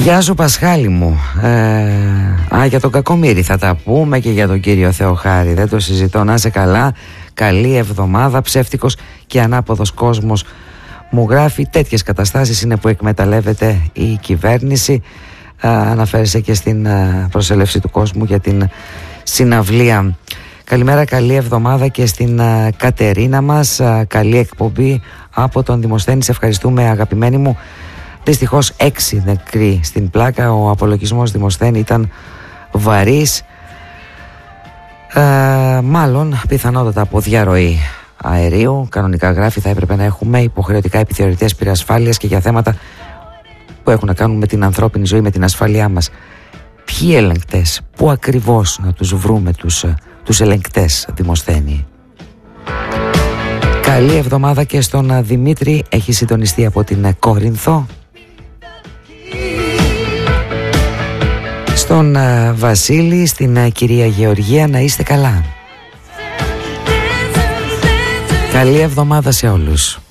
Γεια σου Πασχάλη μου. Για τον Κακομοίρη θα τα πούμε και για τον κύριο Θεοχάρη. Δεν το συζητώ. Να είσαι καλά. Καλή εβδομάδα. Ψεύτικος και ανάποδος κόσμος μου γράφει. Τέτοιες καταστάσεις είναι που εκμεταλλεύεται η κυβέρνηση. Αναφέρεσαι και στην προσέλευση του κόσμου για την συναυλία. Καλημέρα, καλή εβδομάδα και στην Κατερίνα μας. Καλή εκπομπή από τον Δημοσθένη. Σε ευχαριστούμε αγαπημένη μου. Δυστυχώς 6 νεκροί στην πλάκα. Ο απολογισμός Δημοσθένη ήταν βαρύς. Μάλλον πιθανότατα από διαρροή αερίου. Κανονικά γράφει θα έπρεπε να έχουμε υποχρεωτικά επιθεωρητές πυρασφάλειας και για θέματα που έχουν να κάνουν με την ανθρώπινη ζωή, με την ασφάλειά μας. Ποιοι ελεγκτές, πού ακριβώς να τους βρούμε τους ελεγκτές, Δημοσθένη? Καλή εβδομάδα και στον Δημήτρη. Έχει συντονιστεί από την Κόρινθο. Στον Βασίλη, στην κυρία Γεωργία, να είστε καλά. Καλή εβδομάδα σε όλους.